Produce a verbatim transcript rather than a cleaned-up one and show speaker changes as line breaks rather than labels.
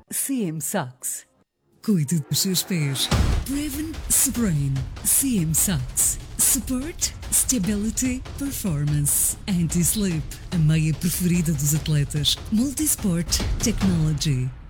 C M Socks.
Cuide dos seus pés. Preven Sprain. C M Socks. Support, Stability, Performance. Anti-Slip. A meia preferida dos atletas. Multisport Technology.